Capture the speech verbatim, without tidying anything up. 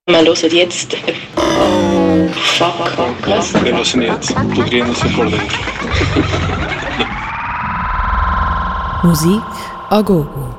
Wir hören jetzt. Oh, fuck, was? Wir hören jetzt. Du drehst dich vor dir. Musik a gogo.